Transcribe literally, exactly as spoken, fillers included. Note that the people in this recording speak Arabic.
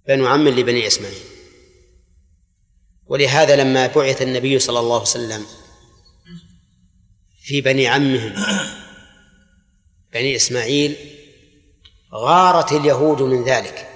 بنو عم لبني إسماعيل. ولهذا لما بعث النبي صلى الله عليه وسلم في بني عمهم بني إسماعيل غارت اليهود من ذلك،